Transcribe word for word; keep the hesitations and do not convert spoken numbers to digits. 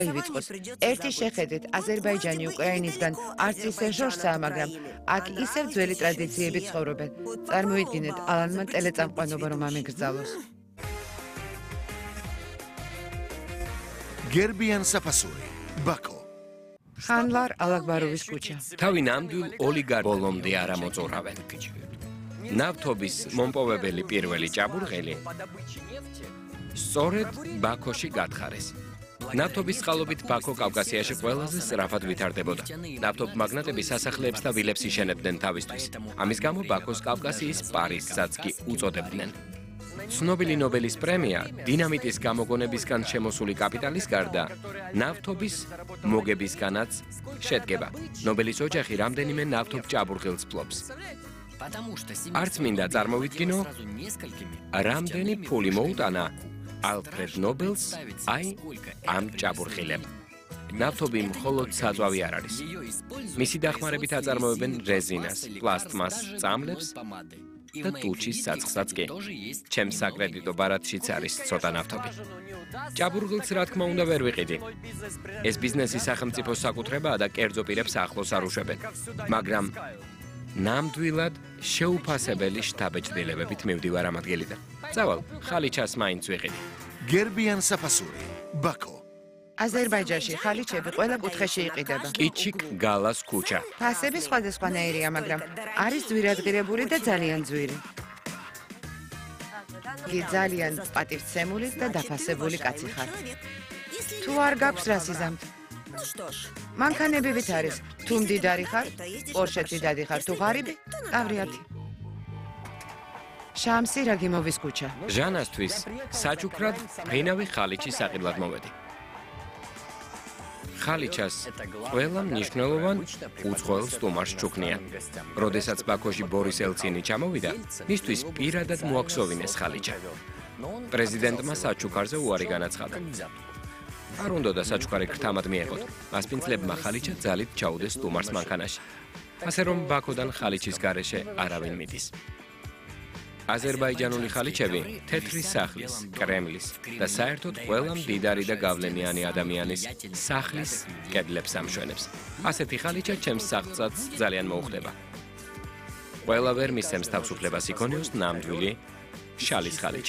ივიწყოს. ერთი შეხედვით, აზერბაიჯანი უკრაინისგან არც ისე შორსაა, მაგრამ აქ ისევ ძველი ტრადიციებით ცხოვრობენ. წარმოიდგინეთ, ალანმა ტელეწამყვანობა რომ ამეგრძალოს. გერბიან საფასური, ბაქო. ხანლარ ალაგბაროვის ქუჩა. თავი ნამდვილ ოლიგარ ბოლომდე არ ამოწურავენ. ნავთობის მომპოვებელი პირველი ჭაბურღელი სწორედ ბაქოში გათხარეს. ნავთობის წყალობით ბაქო კავკასიაში ყველაზე სწრაფად ვითარდებოდა. ნავთობ მაგნატები სასახლეებს და ვილებს იშენებდნენ თავისთვის. ამის გამო ბაქოს კავკასიის პარიზსაც კი უწოდებდნენ. ცნობილი ნობელის პრემია დინამიტის გამოგონებისგან შემოსული კაპიტალის გარდა ნავთობის მოგებისგანაც შედგება. ნობელის ოჯახი რამდენიმე ნავთობ ჭაბურღილს ფლობს. არც მინდა წარმოვიდგინო, რამდენი ფული მოუტანა ალფრედ ნობელს აი ამ ჭაბურღილებ. ნავთობი მხოლოდ საწვავი არ არის. მისი დახმარებით აწარმოებენ რეზინას, პლასტმას, წამლებს და ტუჩის საწყსაც კი. ჩემს საკრედიტო ბარათშიც არის ცოტა ნავთობი. ჭაბურღილს რა თქმა უნდა ვერ ვიყიდი. ეს ბიზნესი სახელმწიფოს საკუთრებაა და კერძო პირებს ახლოს არ უშვებენ. მაგრამ ნამდვილად შეუფასებელი შთაბეჭდილებებით მივდივარ ამ ადგილიდან. წავალ, ხალიჩას მაინც ვიყიდი. გერბიან საფასური, ბაქო. აზერბაიჯანში ხალიჩები ყველა კუთხეში იყიდება. კიჩიკ გალას ქუჩა. ფასები სხვადასხვანაირია, მაგრამ არის ძვირადღირებული და ძალიან ძვირი. კი ძალიან პატივცემული და დაფასებული კაცი ხარ. თუ არ გაქვს რა სიზამთ? მანქანებივით არის. თუ მდიდარი ხარ, პორშეთი დადიხარ, თუ ღარიბი, კავრიათი. შამსი რაგიმოვის ქუჩა. ჟანასთვის საჩუქრად ფრინავი ხალიჩის საყიდლად მოვედი. ხალიჩას ყველა მნიშვნელოვან უცხოელ სტუმარს ჩუქნია. როდესაც ბაქოში ბორის ელცინი ჩამოვიდა, მისთვის პირადად მოაქსოვინეს ხალიჩა. პრეზიდენტმა საჩუქარზე უარი განაცხადა. არ უნდა და საჩუქარი ქრთამად მიეყოთ. მასპინძლებმა ხალიჩა ძალით ჩაუდეს სტუმარს მანქანაში. ასე რომ ბაქოდან ხალიჩის გარეშე არავინ მიდის. აზერბაიჯანული ხალიჩები თეთრი სახლის, კრემლის და საერთოდ ყველა მდიდარი და გავლენიანი ადამიანის სახლის კედლებს ამშვენებს. ასეთი ხალიჩა ჩემს სახლსაც ძალიან მოუხდება. ყველა ვერ მისცემს თავისუფლებას იქონიოს ნამდვილი შალის ხალიჩი.